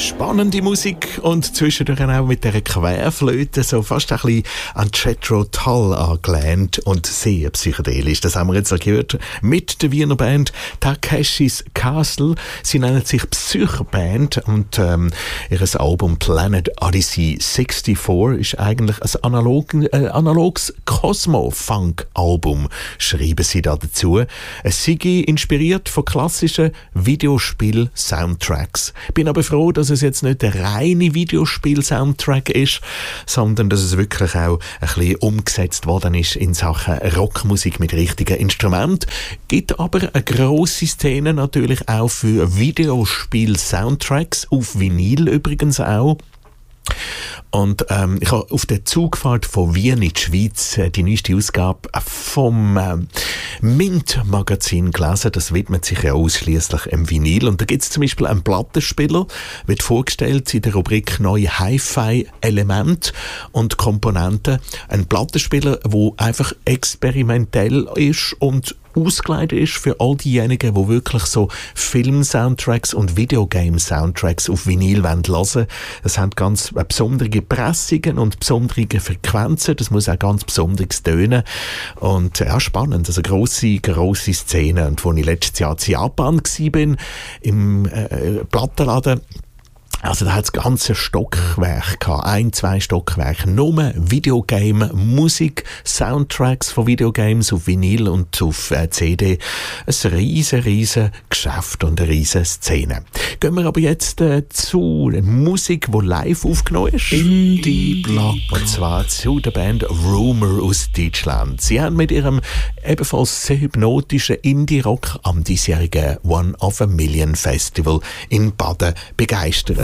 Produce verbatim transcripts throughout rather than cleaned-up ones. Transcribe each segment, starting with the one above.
Spannende Musik und zwischendurch auch mit dieser Querflöte so fast ein bisschen an Jethro Tull angelehnt und sehr psychedelisch. Das haben wir jetzt gehört mit der Wiener Band Takeshis Castle. Sie nennen sich Psychoband und ähm, ihr Album Planet Odyssey vierundsechzig ist eigentlich ein analog, äh, analoges Cosmo-Funk-Album, schreiben sie da dazu. Es sei inspiriert von klassischen Videospiel-Soundtracks. Bin aber froh, dass es jetzt nicht der reine Videospiel-Soundtrack ist, sondern dass es wirklich auch ein bisschen umgesetzt worden ist in Sachen Rockmusik mit richtigen Instrumenten. Gibt aber eine grosse Szene natürlich auch für Videospiel-Soundtracks, auf Vinyl übrigens auch. Und ähm, ich habe auf der Zugfahrt von Wien in die Schweiz äh, die neueste Ausgabe vom äh, Mint-Magazin gelesen. Das widmet sich ja ausschliesslich im Vinyl. Und da gibt es zum Beispiel einen Plattenspieler, wird vorgestellt in der Rubrik Neue Hi-Fi-Elemente und Komponenten. Ein Plattenspieler, der einfach experimentell ist und ausgeleitet ist für all diejenigen, die wirklich so Film-Soundtracks und Videogame-Soundtracks auf Vinyl hören wollen. Das haben ganz besondere Pressungen und besondere Frequenzen. Das muss auch ganz besonderes tönen. Und ja, spannend. Also grosse, grosse Szene. Und als ich letztes Jahr in Japan war, im äh, Plattenladen, also da hat es ganze Stockwerke gehabt, ein, zwei Stockwerke, nur Videogame, Musik, Soundtracks von Videogames auf Vinyl und auf äh, C D. Ein riesen, riesen Geschäft und eine riesen Szene. Gehen wir aber jetzt äh, zu Musik, die live aufgenommen ist. Indie Block. Und zwar zu der Band Rumour aus Deutschland. Sie haben mit ihrem ebenfalls sehr hypnotischen Indie-Rock am diesjährigen One of a Million Festival in Baden begeistert.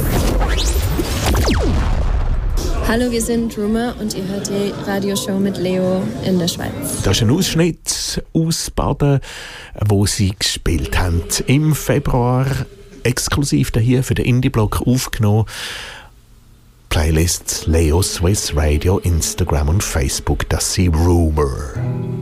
Hallo, wir sind Rumour und ihr hört die Radioshow mit Leo in der Schweiz. Das ist ein Ausschnitt aus Baden, wo sie gespielt haben. Im Februar exklusiv hier für den Indie-Blog aufgenommen. Playlist Leo Swiss Radio, Instagram und Facebook, das sind Rumour.